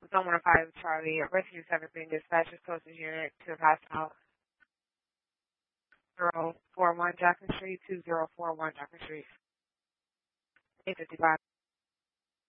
Zone 105 Charlie, Rescue 73 Dispatchers closest unit to Pascal 041 Jackson Street, 2041 Jackson Street, 855.